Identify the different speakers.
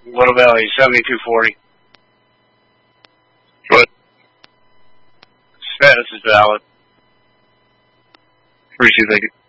Speaker 1: Little Valley, 7240.
Speaker 2: What?
Speaker 1: Status is valid.
Speaker 2: Appreciate it.